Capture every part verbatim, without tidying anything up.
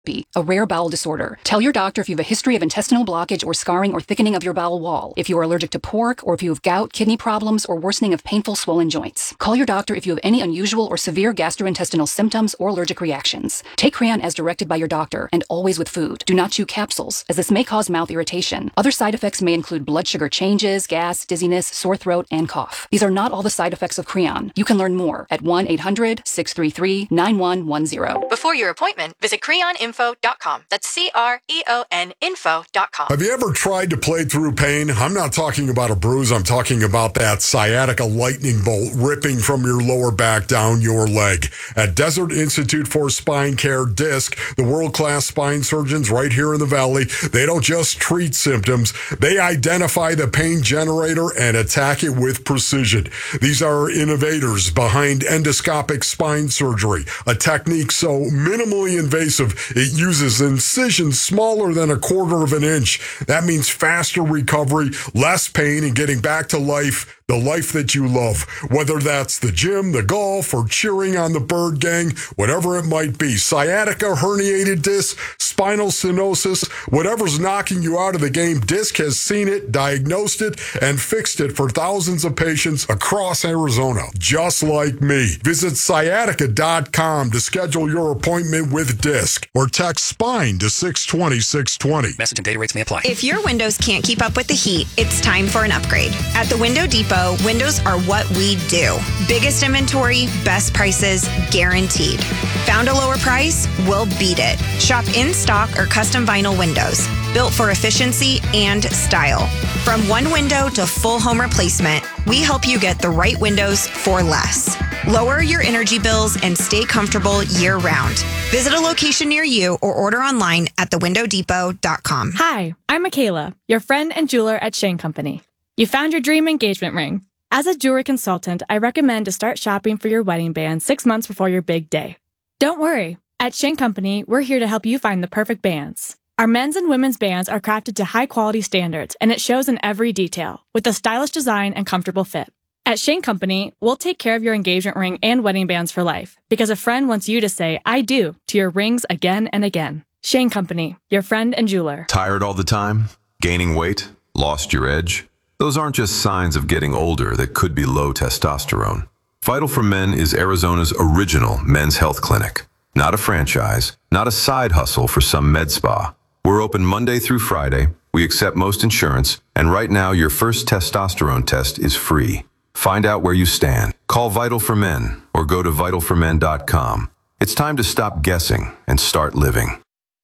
B, a rare bowel disorder. Tell your doctor if you have a history of intestinal blockage or scarring or thickening of your bowel wall, if you are allergic to pork, or if you have gout, kidney problems, or worsening of painful swollen joints. Call your doctor if you have any unusual or severe gastrointestinal symptoms or allergic reactions. Take Creon as directed by your doctor, and always with food. Do not chew capsules, as this may cause mouth irritation. Other side effects may include blood sugar changes, gas, dizziness, sore throat, and cough. These are not all the side effects of Creon. You can learn more at one eight hundred, six three three, nine one one zero. Before your appointment, visit creon info dot com. That's C R E O N info dot com. Have you ever tried to play through pain? I'm not talking about a bruise. I'm talking about that sciatica lightning bolt ripping from your lower back down your leg. At Desert Institute for Spine Care, DISC, the world-class spine surgeons right here in the Valley, they don't just treat symptoms. They identify the pain generator and attack it with precision. These are innovators behind endoscopic spine surgery, a technique so minimally invasive it uses incisions smaller than a quarter of an inch. That means faster recovery, less pain, and getting back to life, the life that you love. Whether that's the gym, the golf, or cheering on the Bird Gang, whatever it might be. Sciatica, herniated disc, spinal stenosis, whatever's knocking you out of the game, DISC has seen it, diagnosed it, and fixed it for thousands of patients across Arizona, just like me. Visit sciatica dot com to schedule your appointment with DISC, or text SPINE to six twenty, six twenty. Message and data rates may apply. If your windows can't keep up with the heat, it's time for an upgrade. At the Window Depot, windows are what we do. Biggest inventory, best prices, guaranteed. Found a lower price? We'll beat it. Shop in stock or custom vinyl windows, built for efficiency and style. From one window to full home replacement, we help you get the right windows for less. Lower your energy bills and stay comfortable year-round. Visit a location near you or order online at the window depot dot com. Hi, I'm Michaela, your friend and jeweler at Shane Company. You found your dream engagement ring. As a jewelry consultant, I recommend to start shopping for your wedding band six months before your big day. Don't worry. At Shane Company, we're here to help you find the perfect bands. Our men's and women's bands are crafted to high-quality standards, and it shows in every detail, with a stylish design and comfortable fit. At Shane Company, we'll take care of your engagement ring and wedding bands for life, because a friend wants you to say, I do, to your rings again and again. Shane Company, your friend and jeweler. Tired all the time? Gaining weight? Lost your edge? Those aren't just signs of getting older that could be low testosterone. Vital for Men is Arizona's original men's health clinic. Not a franchise, not a side hustle for some med spa. We're open Monday through Friday. We accept most insurance, and right now your first testosterone test is free. Find out where you stand. Call Vital for Men or go to vital for men dot com. It's time to stop guessing and start living.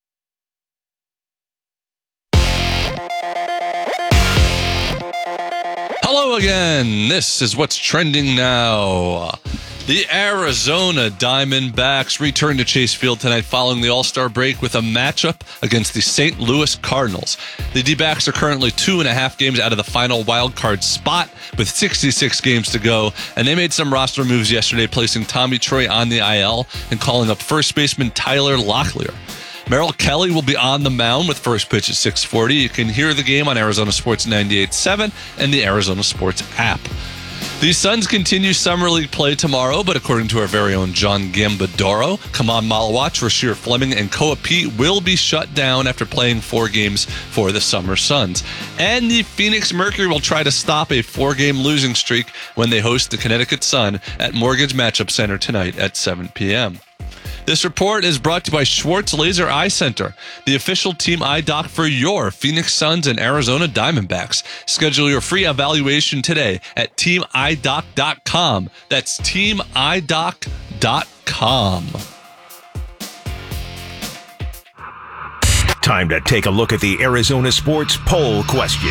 Hello again. This is what's trending now. The Arizona Diamondbacks return to Chase Field tonight following the All-Star break with a matchup against the Saint Louis Cardinals. The D-backs are currently two and a half games out of the final wild-card spot with sixty-six games to go, and they made some roster moves yesterday, placing Tommy Troy on the I L and calling up first baseman Tyler Locklear. Merrill Kelly will be on the mound with first pitch at six forty. You can hear the game on Arizona Sports ninety-eight point seven and the Arizona Sports app. The Suns continue Summer League play tomorrow, but according to our very own John Gambadoro, Kaman Malawach, Rasheer Fleming, and Koa Pete will be shut down after playing four games for the Summer Suns. And the Phoenix Mercury will try to stop a four-game losing streak when they host the Connecticut Sun at Mortgage Matchup Center tonight at seven p.m. This report is brought to you by Schwartz Laser Eye Center, the official team eye doc for your Phoenix Suns and Arizona Diamondbacks. Schedule your free evaluation today at team eye doc dot com. That's team eye doc dot com. Time to take a look at the Arizona Sports poll question.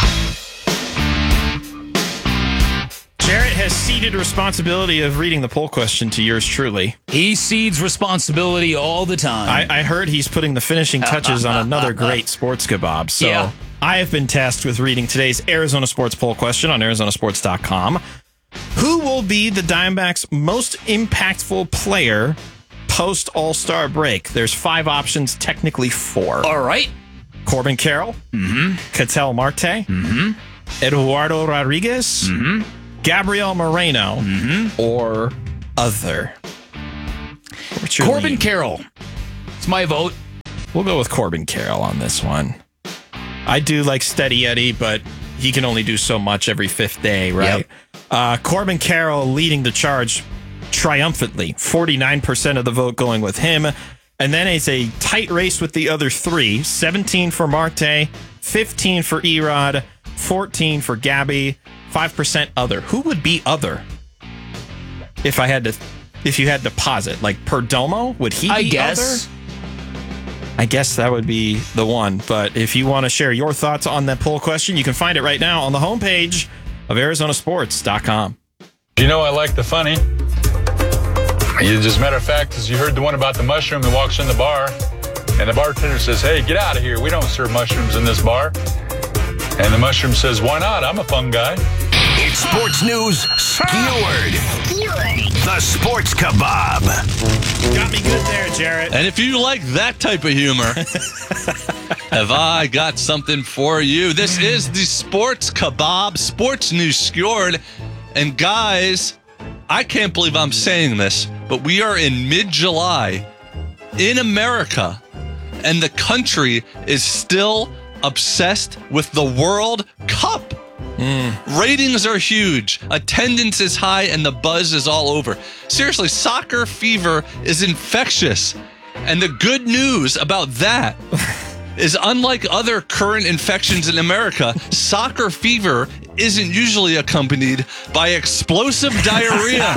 Jarrett has ceded responsibility of reading the poll question to yours truly. He cedes responsibility all the time. I, I heard he's putting the finishing touches on another great sports kebab. So Yeah. I have been tasked with reading today's Arizona Sports poll question on arizona sports dot com. Who will be the Diamondbacks' most impactful player post All-Star break? There's five options, technically four. All right. Corbin Carroll, Mm-hmm. Ketel Marte, Mm-hmm. Eduardo Rodriguez, Mm-hmm. Gabriel Moreno, Mm-hmm. or other. What's your Corbin lean? Carroll. It's my vote. We'll go with Corbin Carroll on this one. I do like Steady Eddie, but he can only do so much every fifth day, right? Yep. Uh, Corbin Carroll leading the charge triumphantly. forty-nine percent of the vote going with him. And then it's a tight race with the other three. seventeen for Marte, fifteen for Erod, fourteen for Gabby, five percent other. Who would be other? If I had to, if you had to posit, like Perdomo, would he be I guess. other? I guess that would be the one. But if you want to share your thoughts on that poll question, you can find it right now on the homepage of Arizona Sports dot com. You know I like the funny. As a matter of fact, as you heard the one about the mushroom that walks in the bar, and the bartender says, "Hey, get out of here. We don't serve mushrooms in this bar." And the mushroom says, "Why not? I'm a fun guy." It's sports news skewered. The Sports Kebab. Got me good there, Jarrett. And if you like that type of humor, have I got something for you? This is the Sports Kebab, Sports News Skewered. And guys, I can't believe I'm saying this, but we are in mid-July in America, and the country is still obsessed with the World Cup. Mm. Ratings are huge, attendance is high, and the buzz is all over. Seriously, soccer fever is infectious. And the good news about that is, unlike other current infections in America, soccer fever isn't usually accompanied by explosive diarrhea.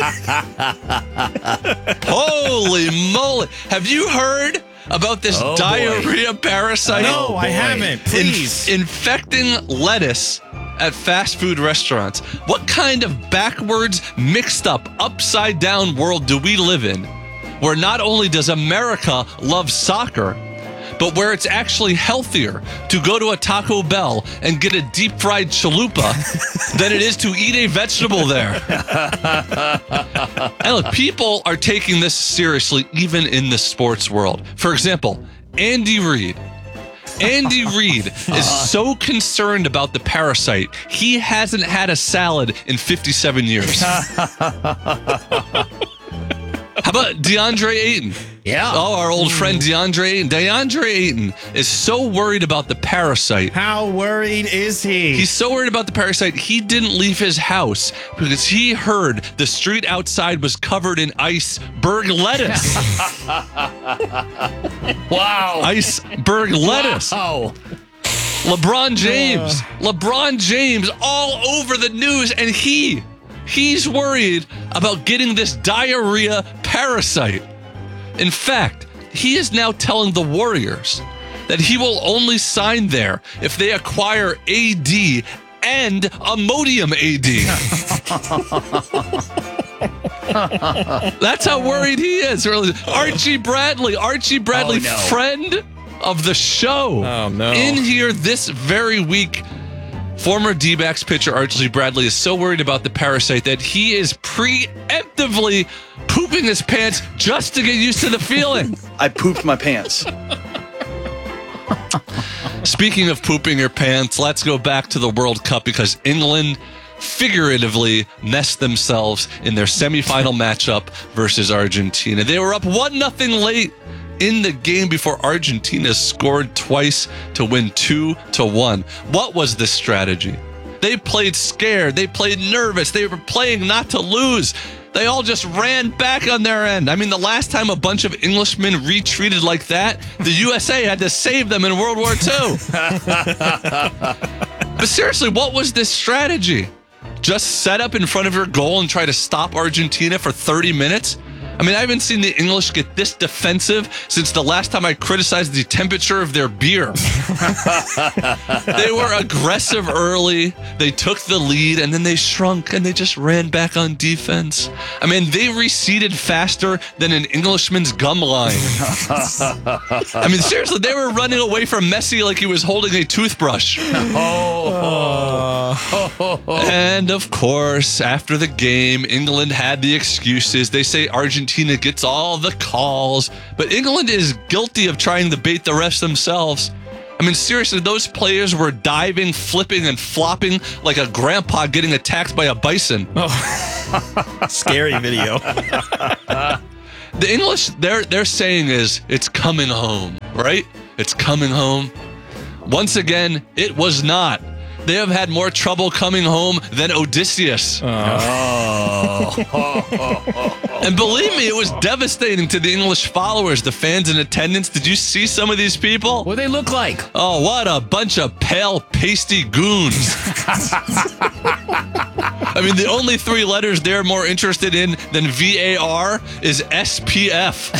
Holy moly. Have you heard about this oh diarrhea boy. parasite? No, oh I haven't. Please. In- infecting lettuce at fast food restaurants. What kind of backwards, mixed up, upside down world do we live in, where not only does America love soccer, but where it's actually healthier to go to a Taco Bell and get a deep fried chalupa than it is to eat a vegetable there? And look, people are taking this seriously, even in the sports world. For example, Andy Reid. Andy Reid is so concerned about the parasite, he hasn't had a salad in fifty-seven years. How about DeAndre Ayton? Yeah. Oh, our old friend DeAndre Ayton. DeAndre Ayton is so worried about the parasite. How worried is he? He's so worried about the parasite, he didn't leave his house because he heard the street outside was covered in iceberg lettuce. Wow. Iceberg lettuce. Wow. LeBron James. Uh. LeBron James all over the news, and he... He's worried about getting this diarrhea parasite. In fact, he is now telling the Warriors that he will only sign there if they acquire A D and Imodium A D. That's how worried he is. Archie Bradley, Archie Bradley, oh, no. friend of the show. Oh, no. In here this very week. Former D-backs pitcher Archie Bradley is so worried about the parasite that he is preemptively pooping his pants just to get used to the feeling. I pooped my pants. Speaking of pooping your pants, let's go back to the World Cup because England figuratively messed themselves in their semifinal matchup versus Argentina. They were up one nothing late in the game before Argentina scored twice to win two to one. What was the strategy? They played scared. They played nervous. They were playing not to lose. They all just ran back on their end. I mean, the last time a bunch of Englishmen retreated like that, the U S A had to save them in World War Two. But seriously, what was this strategy? Just set up in front of your goal and try to stop Argentina for thirty minutes? I mean, I haven't seen the English get this defensive since the last time I criticized the temperature of their beer. They were aggressive early, they took the lead, and then they shrunk, and they just ran back on defense. I mean, they receded faster than an Englishman's gum line. I mean, seriously, they were running away from Messi like he was holding a toothbrush. Oh. And, of course, after the game, England had the excuses. They say Argentina Argentina gets all the calls, but England is guilty of trying to bait the refs themselves. I mean, seriously, those players were diving, flipping, and flopping like a grandpa getting attacked by a bison. Oh, scary video. The English, they're, they're saying is, it's coming home, right? It's coming home. Once again, it was not. They have had more trouble coming home than Odysseus. Oh. And believe me, it was devastating to the English followers, the fans in attendance. Did you see some of these people? What do they look like? Oh, what a bunch of pale, pasty goons. I mean, the only three letters they're more interested in than V A R is S P F.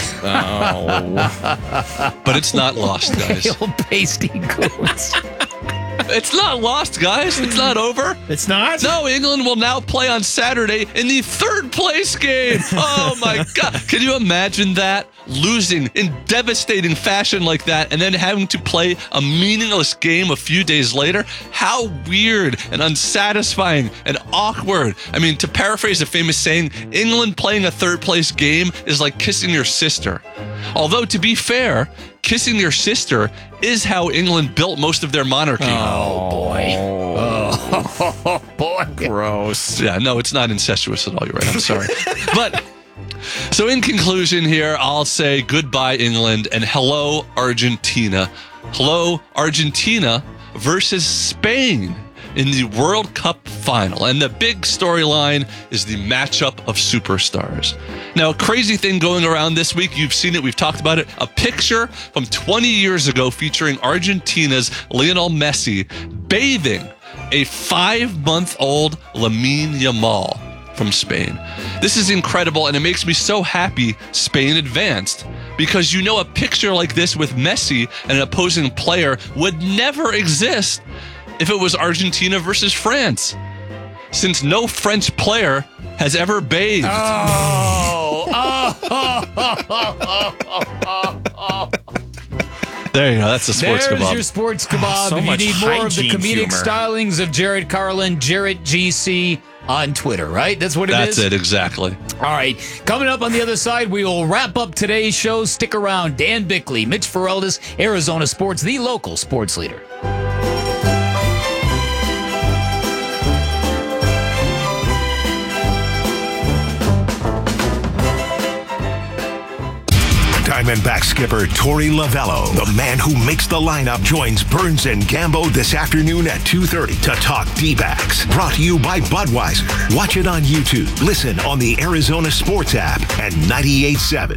Oh. But it's not lost, guys. Pale, pasty goons. It's not lost, guys. It's not over. It's not? No, England will now play on Saturday in the third place game. Oh, my God. Can you imagine that? Losing in devastating fashion like that and then having to play a meaningless game a few days later? How weird and unsatisfying and awkward. I mean, to paraphrase a famous saying, England playing a third place game is like kissing your sister. Although, to be fair, kissing your sister is how England built most of their monarchy. Oh, boy. Oh, boy. Gross. Yeah, no, it's not incestuous at all. You're right. I'm sorry. But, so in conclusion here, I'll say goodbye, England, and hello, Argentina. Hello, Argentina versus Spain in the World Cup final. And the big storyline is the matchup of superstars. Now, a crazy thing going around this week, you've seen it, we've talked about it, a picture from twenty years ago featuring Argentina's Lionel Messi bathing a five-month-old Lamine Yamal from Spain. This is incredible, and it makes me so happy Spain advanced, because you know a picture like this with Messi and an opposing player would never exist if it was Argentina versus France, since no French player has ever bathed. Oh, oh, oh, oh, oh, oh. There you go. That's the sports There's kebab. your sports kebab. So if you much need more of the hygiene comedic humor. stylings of Jared Carlin, Jarrett G C on Twitter, right? That's what it That's is? it, exactly. All right. Coming up on the other side, we will wrap up today's show. Stick around. Dan Bickley, Mitch Ferreldis, Arizona Sports, the local sports leader. Diamondback skipper Torey Lovello, the man who makes the lineup, joins Burns and Gambo this afternoon at two thirty to talk D-backs. Brought to you by Budweiser. Watch it on YouTube. Listen on the Arizona Sports app and ninety-eight point seven.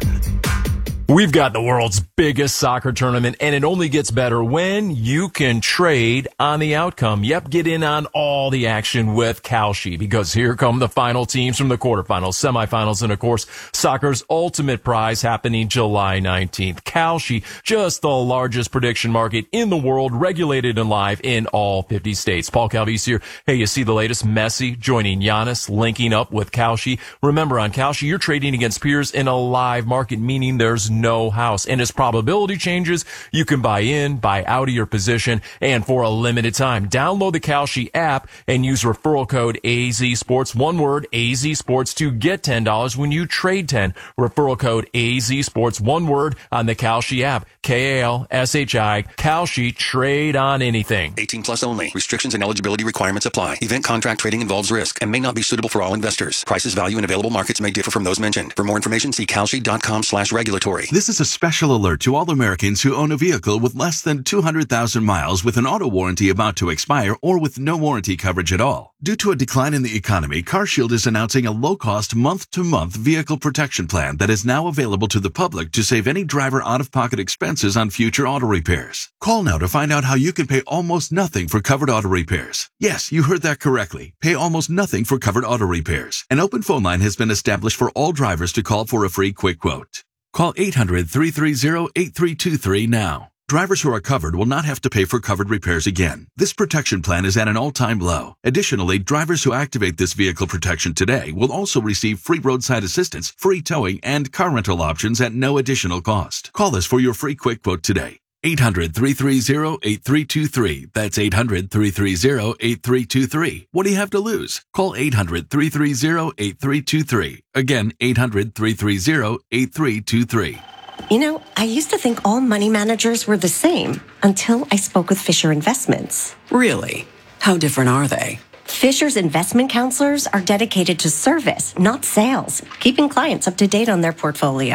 We've got the world's biggest soccer tournament, and it only gets better when you can trade on the outcome. Yep, get in on all the action with Kalshi, because here come the final teams from the quarterfinals, semifinals, and of course, soccer's ultimate prize happening July nineteenth. Kalshi, just the largest prediction market in the world, regulated and live in all fifty states. Paul Calvise here. Hey, you see the latest? Messi joining Giannis, linking up with Kalshi. Remember, on Kalshi, you're trading against peers in a live market, meaning there's no house. And as probability changes, you can buy in, buy out of your position, and for a limited time, download the Kalshi app and use referral code A Z Sports, one word, A Z Sports, to get ten dollars when you trade ten. Referral code A Z Sports, one word, on the Kalshi app. K A L S H I, Kalshi, trade on anything. eighteen plus only. Restrictions and eligibility requirements apply. Event contract trading involves risk and may not be suitable for all investors. Prices, value, and available markets may differ from those mentioned. For more information, see kalshi.com slash regulatory. This is a special alert to all Americans who own a vehicle with less than two hundred thousand miles with an auto warranty about to expire or with no warranty coverage at all. Due to a decline in the economy, CarShield is announcing a low-cost month-to-month vehicle protection plan that is now available to the public to save any driver out-of-pocket expenses on future auto repairs. Call now to find out how you can pay almost nothing for covered auto repairs. Yes, you heard that correctly. Pay almost nothing for covered auto repairs. An open phone line has been established for all drivers to call for a free quick quote. Call eight hundred, three three zero, eight three two three now. Drivers who are covered will not have to pay for covered repairs again. This protection plan is at an all-time low. Additionally, drivers who activate this vehicle protection today will also receive free roadside assistance, free towing, and car rental options at no additional cost. Call us for your free quick quote today. eight hundred, three three zero, eight three two three. That's eight hundred, three three zero, eight three two three. What do you have to lose? Call eight hundred, three three zero, eight three two three. Again, eight hundred, three three zero, eight three two three. You know, I used to think all money managers were the same until I spoke with Fisher Investments. Really? How different are they? Fisher's investment counselors are dedicated to service, not sales, keeping clients up to date on their portfolio.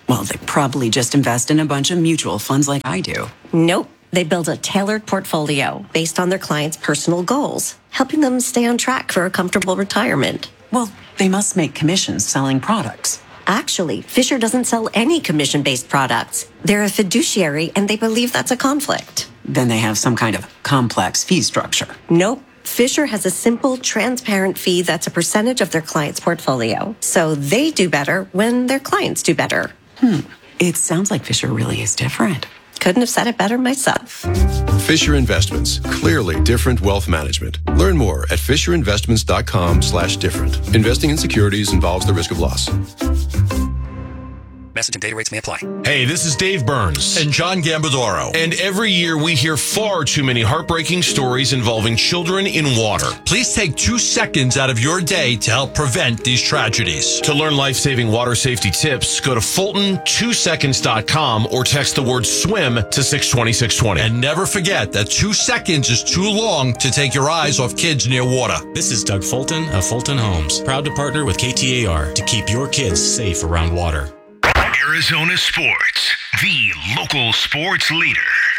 Well, they probably just invest in a bunch of mutual funds like I do. Nope. They build a tailored portfolio based on their clients' personal goals, helping them stay on track for a comfortable retirement. Well, they must make commissions selling products. Actually, Fisher doesn't sell any commission-based products. They're a fiduciary, and they believe that's a conflict. Then they have some kind of complex fee structure. Nope. Fisher has a simple, transparent fee that's a percentage of their client's portfolio. So they do better when their clients do better. Hmm. It sounds like Fisher really is different. Couldn't have said it better myself. Fisher Investments. Clearly different wealth management. Learn more at fisherinvestments.com slash different. Investing in securities involves the risk of loss. Message and data rates may apply. Hey, this is Dave Burns. And John Gambadoro. And every year we hear far too many heartbreaking stories involving children in water. Please take two seconds out of your day to help prevent these tragedies. To learn life-saving water safety tips, go to Fulton two seconds dot com or text the word swim to six two six two zero. And never forget that two seconds is too long to take your eyes off kids near water. This is Doug Fulton of Fulton Homes, proud to partner with K T A R to keep your kids safe around water. Arizona Sports, the local sports leader.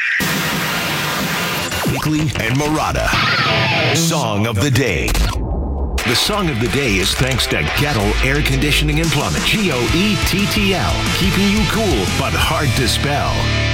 Bickley and Murata. Song of the day. The song of the day is thanks to Gettle Air Conditioning and Plumbing. G O E T T L. Keeping you cool, but hard to spell.